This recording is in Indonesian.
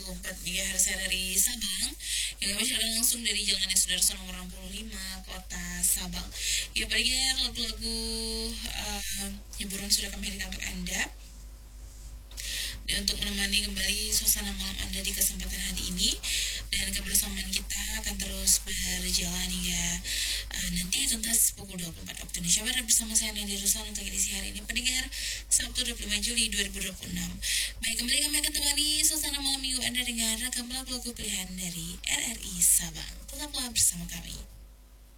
101,4 MHz dari Sabang yang kami siarkan langsung dari Jalan Sudarso nomor 65 Kota Sabang. Ya pendengar, lagu-lagu hiburan sudah kami hadirkan untuk Anda. Dan untuk menemani kembali suasana malam Anda di kesempatan hari ini, dan kebersamaan kita akan terus berjalan hingga nanti tuntas pukul 24 waktu Indonesia Barat bersama saya Nadia Ruslan untuk edisi hari ini pendengar Sabtu 25 Juli 2026. Baik, kembali kami akan temani suasana malam minggu Anda dengan ragam lagu-lagu pilihan dari RRI Sabang. Tetaplah bersama kami.